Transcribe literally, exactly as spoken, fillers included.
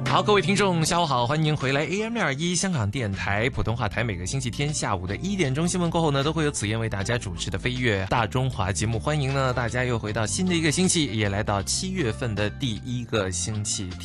好，各位听众，下午好，欢迎回来 A M 六二一香港电台普通话台。每个星期天下午的一点钟新闻过后呢，都会有紫燕为大家主持的飞跃大中华节目。欢迎呢大家又回到新的一个星期，也来到七月份的第一个星期天。